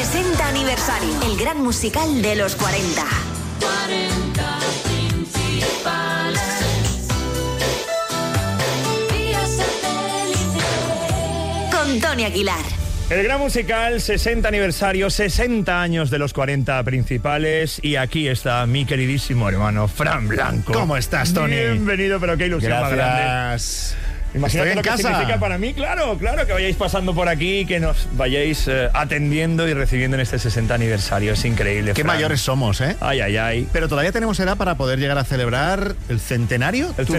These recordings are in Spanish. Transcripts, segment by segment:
60 aniversario. El gran musical de los 40. 40 principales. Días felices. Con Tony Aguilar. El gran musical, 60 aniversario, 60 años de los 40 principales. Y aquí está mi queridísimo hermano Fran Blanco. ¿Cómo estás, Tony? Bienvenido, pero qué ilusión más grande. Gracias. Imagínate Estoy en lo que casa. significa para mí, claro, que vayáis pasando por aquí, que nos vayáis atendiendo y recibiendo en este 60 aniversario. Es increíble, Qué Fran. mayores somos, ¿eh? Ay, ay, ay. Pero todavía tenemos edad para poder llegar a celebrar el centenario. El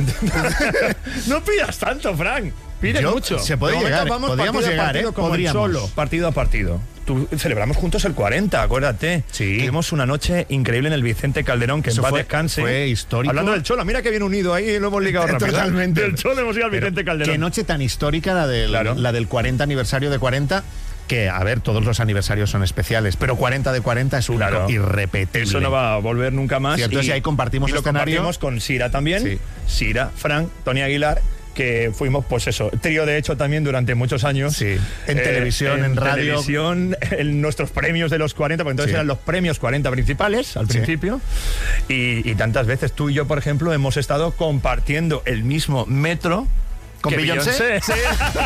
No pidas tanto, Fran. Pide Yo- mucho. se puede De momento llegar, vamos podríamos partido a llegar, partido, ¿eh? como el Podríamos. solo, partido a partido. Celebramos juntos el 40, acuérdate. Sí. Tuvimos una noche increíble en el Vicente Calderón, que Eso en paz fue- descanse. fue histórico. Hablando del Cholo, mira que bien unido ahí, lo hemos ligado rápido. Totalmente. Del Cholo hemos ido al Vicente Calderón. Qué noche tan histórica Claro. la del 40 aniversario de 40. Que, a ver, todos los aniversarios son especiales, pero 40 de 40 es único, Claro. irrepetible. Eso no va a volver nunca más. Cierto, y ahí compartimos y lo escenario. compartimos con Sira también. Sí. Sira, Fran, Tony Aguilar, que fuimos, pues eso, trío de hecho también durante muchos años. Sí. En televisión, en radio. televisión, en nuestros premios de los 40, porque entonces Sí. eran los premios 40 principales al Sí. principio. Y tantas veces tú y yo, por ejemplo, hemos estado compartiendo el mismo metro. ¿Con que Beyoncé? Sí.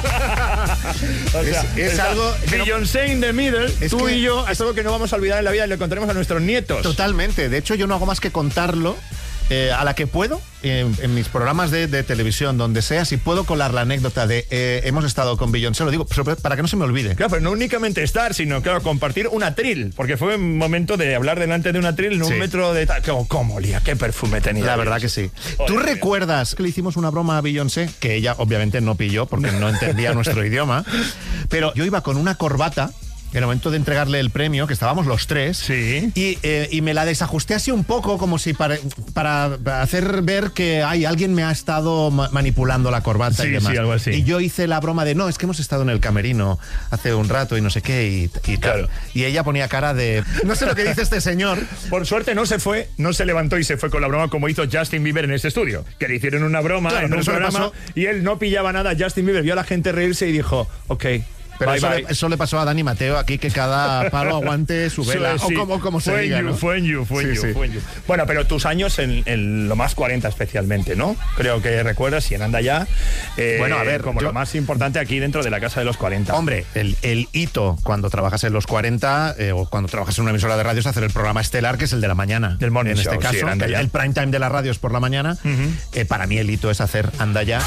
O sea, Es está algo que no- Beyoncé in the middle, Es tú que- y yo, es algo que no vamos a olvidar en la vida y le contaremos a nuestros nietos. Totalmente. De hecho, yo no hago más que contarlo a la que puedo, en mis programas de televisión, donde sea, si puedo colar la anécdota de hemos estado con Beyoncé, lo digo para que no se me olvide. Claro, pero no únicamente estar, sino, claro, compartir un atril, porque fue un momento de hablar delante de un atril en un Sí. metro de tal. ¿Cómo olía? ¿Qué perfume tenía? La verdad que sí. Joder, ¿Tú mira. recuerdas que le hicimos una broma a Beyoncé? Que ella obviamente no pilló porque no entendía nuestro idioma. Pero yo iba con una corbata en el momento de entregarle el premio, que estábamos los tres. Sí. Y me la desajusté así un poco, como si para hacer ver que alguien me ha estado manipulando la corbata Sí, y demás. sí, algo así. Y yo hice la broma de, no, es que hemos estado en el camerino hace un rato y no sé qué y tal. Claro. Y ella ponía cara de, no sé lo que dice este señor. Por suerte no se fue, no se levantó y se fue con la broma como hizo Justin Bieber en este estudio. Que le hicieron una broma Claro, en pero un eso le programa pasó- y él no pillaba nada. Justin Bieber vio a la gente reírse y dijo, ok, Pero bye, eso, bye. eso le pasó a Dani Mateo aquí, que cada palo aguante su vela. Sí, O como se fue diga, en you, ¿no? fue en you. Sí. Bueno, pero tus años en lo más 40 especialmente, ¿no? Creo que recuerdas, y en Anda Ya, Bueno, a ver, como yo- lo más importante aquí dentro de la Casa de los 40. Hombre, el hito cuando trabajas en los 40 o cuando trabajas en una emisora de radio es hacer el programa estelar, que es el de la mañana. Del morning en este show, sí, caso, en Anda Ya. el prime time de la radio es por la mañana. Para mí el hito es hacer Anda Ya. Anda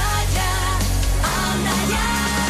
ya,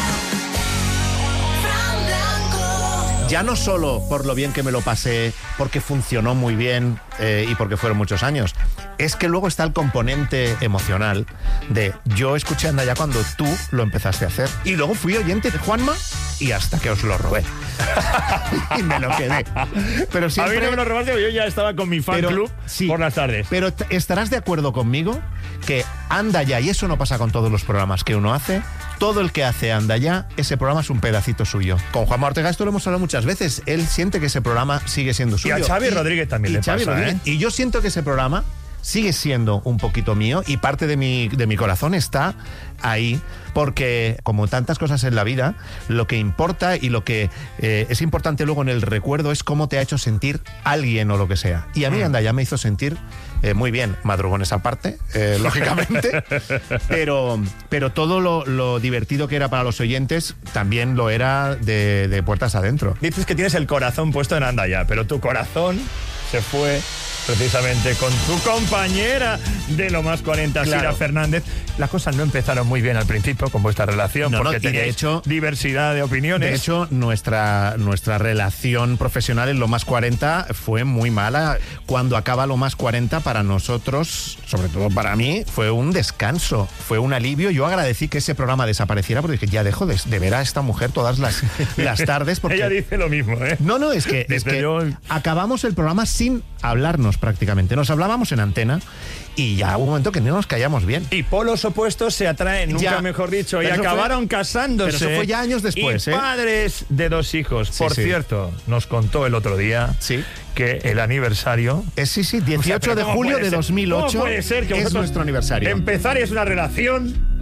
Fran Blanco. Ya no solo por lo bien que me lo pasé, porque funcionó muy bien y porque fueron muchos años, es que luego está el componente emocional de yo escuché Anda Ya cuando tú lo empezaste a hacer y luego fui oyente de Juanma y hasta que os lo robé. Y me lo quedé. Pero A siempre... mí no me lo robaste, yo ya estaba con mi fan Pero, club sí, por las tardes. Pero estarás de acuerdo conmigo que Anda Ya, y eso no pasa con todos los programas que uno hace, todo el que hace Anda Ya, ese programa es un pedacito suyo. Con Juanma Ortega esto lo hemos hablado muchas veces, él siente que ese programa sigue siendo suyo. a Xavi Rodríguez también y le Xavi pasa, Rodríguez. ¿eh? Y yo siento que ese programa sigue siendo un poquito mío y parte de mi corazón está ahí, porque como tantas cosas en la vida, lo que importa y lo que es importante luego en el recuerdo es cómo te ha hecho sentir alguien o lo que sea. Y a mí Anda Ya me hizo sentir muy bien, madrugones aparte, lógicamente, pero todo lo divertido que era para los oyentes también lo era de puertas adentro. Dices que tienes el corazón puesto en Anda Ya, pero tu corazón se fue precisamente con tu compañera de lo más 40, Claro. Sira Fernández. Las cosas no empezaron muy bien al principio con vuestra relación, No, porque no, y de teníais hecho- diversidad de opiniones. De hecho, nuestra relación profesional en lo más 40 fue muy mala. Cuando acaba lo más 40, para nosotros, sobre todo para mí, fue un descanso, fue un alivio. Yo agradecí que ese programa desapareciera porque dije, ya dejo de ver a esta mujer todas las tardes. Porque... Ella dice lo mismo, ¿eh? No, es que Dice, yo- acabamos el programa sin hablarnos prácticamente. Nos hablábamos en antena y ya hubo un momento que no nos callamos bien. Y polos opuestos se atraen, nunca Ya. mejor dicho, y Pero eso acabaron fue- casándose. pero eso fue ya años después, y ¿eh? padres de 2 hijos. Sí, Por sí. cierto, nos contó el otro día Sí. que el aniversario... Sí, 18 pero de ¿cómo julio puede de ser? 2008 ¿Cómo puede ser que es vosotros nuestro aniversario. Empezar es una relación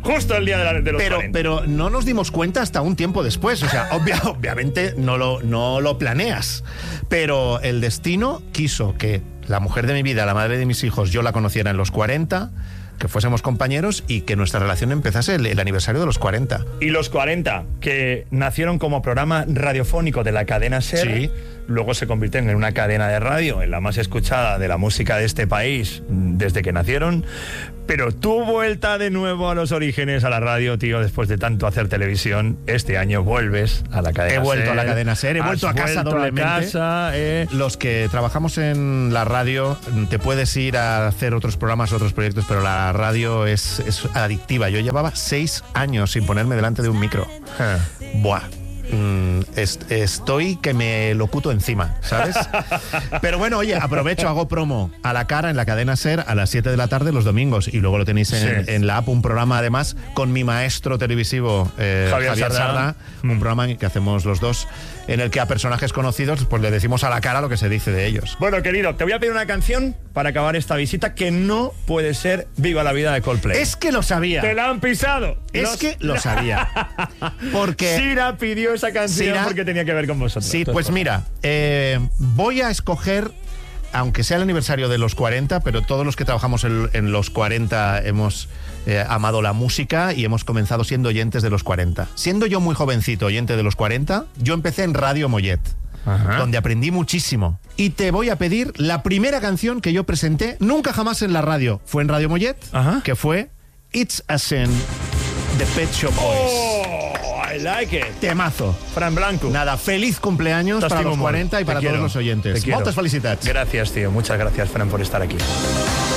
Justo el día de los 40. Pero no nos dimos cuenta hasta un tiempo después. O sea, obviamente no lo planeas. Pero el destino quiso que la mujer de mi vida, la madre de mis hijos, yo la conociera en los 40, que fuésemos compañeros y que nuestra relación empezase el aniversario de los 40. Y los 40, que nacieron como programa radiofónico de la cadena SER, Sí. luego se convirtieron en una cadena de radio, en la más escuchada de la música de este país desde que nacieron. Pero tu vuelta de nuevo a los orígenes, a la radio, tío, después de tanto hacer televisión, este año vuelves a la cadena SER. He vuelto a la cadena SER, he vuelto a casa doblemente. Los que trabajamos en la radio, te puedes ir a hacer otros programas, otros proyectos, pero la radio es adictiva. Yo llevaba 6 años sin ponerme delante de un micro. Buah. Estoy que me locuto encima, ¿sabes? Pero bueno, oye, aprovecho, hago promo a la cara en la cadena SER a las 7 de la tarde los domingos, y luego lo tenéis en la app, un programa además con mi maestro televisivo Javier Sardá, un programa que hacemos los dos, en el que a personajes conocidos pues le decimos a la cara lo que se dice de ellos. Bueno, querido, te voy a pedir una canción para acabar esta visita que no puede ser Viva la Vida de Coldplay. Es que lo sabía. ¡Te la han pisado! Que lo sabía. Porque Sira pidió esa canción porque tenía que ver con vosotros. Sí, pues mira, voy a escoger, aunque sea el aniversario de los 40, pero todos los que trabajamos en los 40 hemos amado la música y hemos comenzado siendo oyentes de los 40. Siendo yo muy jovencito, oyente de los 40, yo empecé en Radio Mollet, donde aprendí muchísimo. Y te voy a pedir la primera canción que yo presenté, nunca jamás en la radio, fue en Radio Mollet, que fue It's a Sin de Pet Shop Boys. Oh, I like it. Temazo. Fran Blanco. Nada, feliz cumpleaños para los 40 y para todos los oyentes. Muchas Moltes felicitats. Gracias, tío. Muchas gracias, Fran, por estar aquí.